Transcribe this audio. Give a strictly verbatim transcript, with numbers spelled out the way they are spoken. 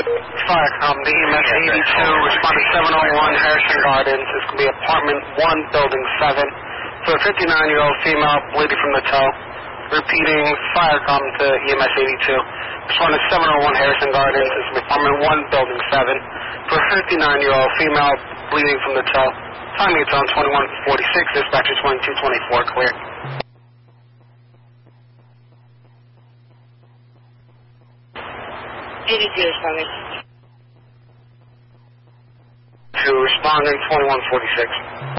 Firecom, the E M S eighty-two, responded seven oh one Harrison Gardens. This could be apartment one, building seven. For a fifty-nine-year-old female bleeding from the toe. Repeating, Firecom to E M S eighty-two. Responded seven oh one Harrison Gardens. This could be apartment one, building seven. For a fifty-nine-year-old female bleeding from the toe. Timing it's on twenty-one forty-six. Dispatcher twenty-two twenty-four, clear. eighty-two responding. To responding twenty-one forty-six.